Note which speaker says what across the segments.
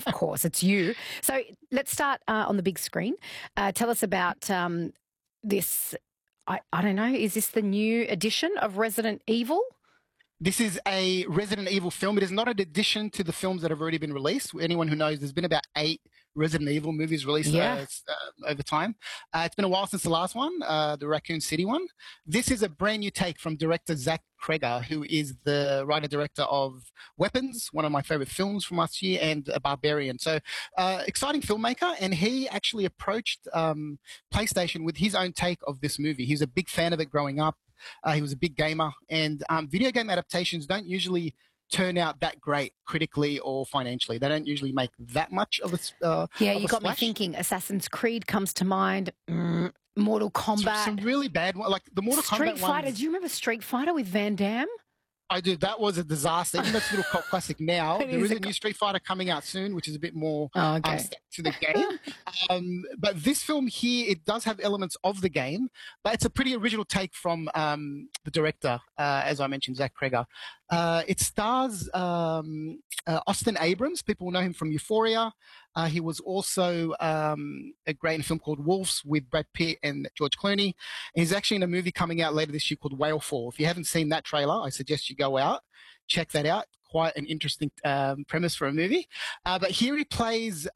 Speaker 1: course, it's you. So let's start on the big screen. Tell us about this. I don't know. Is this the new edition of Resident Evil?
Speaker 2: This is a Resident Evil film. It is not an addition to the films that have already been released. Anyone who knows, there's been about 8 Resident Evil movies released over time. It's been a while since the last one, the Raccoon City one. This is a brand new take from director Zach Cregger, who is the writer-director of Weapons, one of my favorite films from last year, and Barbarian. So exciting filmmaker, and he actually approached PlayStation with his own take of this movie. He's a big fan of it growing up. He was a big gamer, and video game adaptations don't usually turn out that great critically or financially. They don't usually make that much of a
Speaker 1: you got me thinking. Assassin's Creed comes to mind. Mortal Kombat.
Speaker 2: Some really bad one, like the Mortal Kombat
Speaker 1: Street Fighter. Do you remember Street Fighter with Van Damme?
Speaker 2: I do. That was a disaster. Even though it's a little cult classic now, there is a new Street Fighter coming out soon, which is a bit more to the game. But this film here, it does have elements of the game, but it's a pretty original take from the director, as I mentioned, Zach Cregger. It stars Austin Abrams. People know him from Euphoria. He was also great in a film called Wolves with Brad Pitt and George Clooney. And he's actually in a movie coming out later this year called Whale Fall. If you haven't seen that trailer, I suggest you go out, check that out. Quite an interesting premise for a movie. But here he plays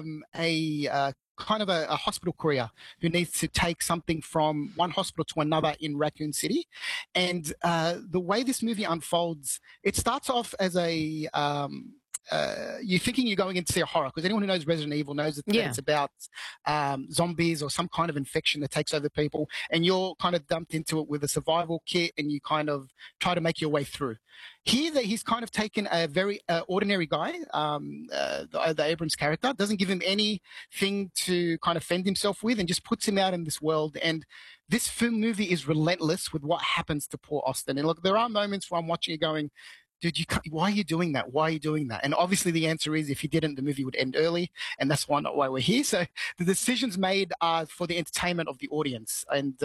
Speaker 2: kind of a hospital courier who needs to take something from one hospital to another in Raccoon City. And the way this movie unfolds, it starts off as a you're thinking you're going in to see a horror, because anyone who knows Resident Evil knows that it's about zombies or some kind of infection that takes over people, and you're kind of dumped into it with a survival kit, and you kind of try to make your way through. Here, that he's kind of taken a very ordinary guy, the Abrams character, doesn't give him anything to kind of fend himself with, and just puts him out in this world. And this film movie is relentless with what happens to poor Austin. And look, there are moments where I'm watching it going, dude, why are you doing that? Why are you doing that? And obviously the answer is, if you didn't, the movie would end early, and that's not why we're here. So the decisions made are for the entertainment of the audience. And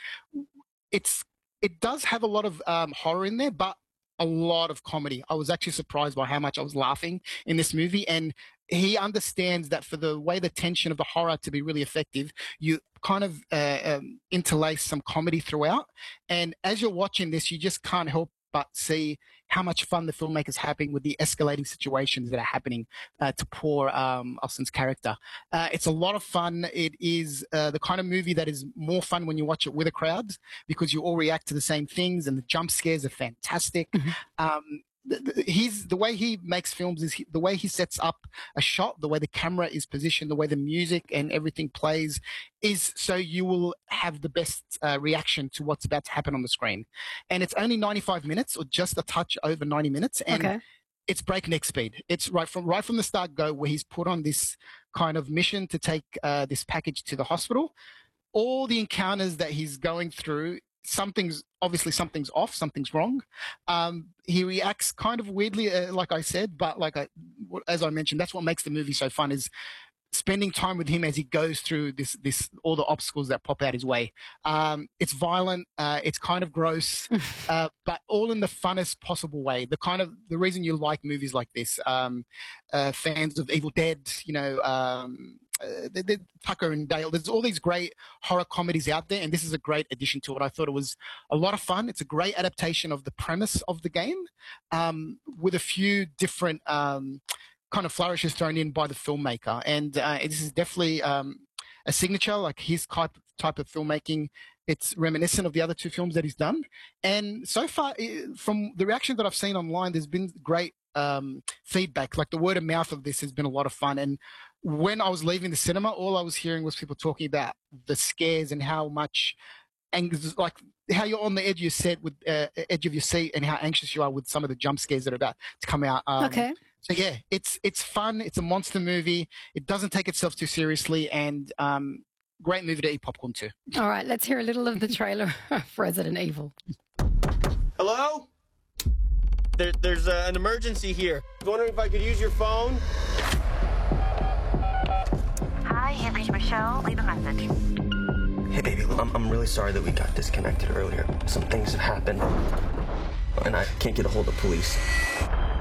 Speaker 2: it does have a lot of horror in there, but a lot of comedy. I was actually surprised by how much I was laughing in this movie. And he understands that for the way the tension of the horror to be really effective, you kind of interlace some comedy throughout. And as you're watching this, you just can't help but see how much fun the filmmaker's having with the escalating situations that are happening to poor Austin's character. It's a lot of fun. It is the kind of movie that is more fun when you watch it with a crowd, because you all react to the same things, and the jump scares are fantastic. The way he makes films is the way he sets up a shot, the way the camera is positioned, the way the music and everything plays, is so you will have the best reaction to what's about to happen on the screen. And it's only 95 minutes, or just a touch over 90 minutes. And it's breakneck speed. It's right from the start go, where he's put on this kind of mission to take this package to the hospital. All the encounters that he's going through, something's off, something's wrong. He reacts kind of weirdly, like I said, but as I mentioned, that's what makes the movie so fun, is spending time with him as he goes through this all the obstacles that pop out his way. It's violent, it's kind of gross, but all in the funnest possible way. The reason you like movies like this, fans of Evil Dead, Tucker and Dale, there's all these great horror comedies out there, and this is a great addition to it. I thought it was a lot of fun. It's a great adaptation of the premise of the game, with a few different kind of flourishes thrown in by the filmmaker. And this is definitely a signature, like his type of filmmaking. It's reminiscent of the other 2 films that he's done. And so far, from the reaction that I've seen online, there's been great feedback. Like, the word of mouth of this has been a lot of fun. And when I was leaving the cinema, all I was hearing was people talking about the scares and how much, like how you're on the edge of your seat, and how anxious you are with some of the jump scares that are about to come out. So yeah, it's fun. It's a monster movie. It doesn't take itself too seriously, and great movie to eat popcorn to.
Speaker 1: All right, let's hear a little of the trailer of Resident Evil.
Speaker 3: Hello? There's an emergency here. I was wondering if I could use your phone.
Speaker 4: Hi, you've reached Michelle. Leave a message.
Speaker 5: Hey, baby, I'm really sorry that we got disconnected earlier. Some things have happened, and I can't get a hold of police.